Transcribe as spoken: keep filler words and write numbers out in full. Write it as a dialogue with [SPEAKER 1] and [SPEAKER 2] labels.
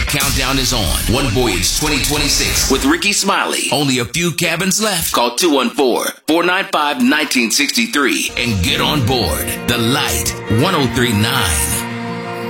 [SPEAKER 1] countdown is on. One Voyage twenty twenty-six with Ricky Smiley. Only a few cabins left. Call two one four, four nine five, one nine six three and get on board. The Light, one oh three point nine.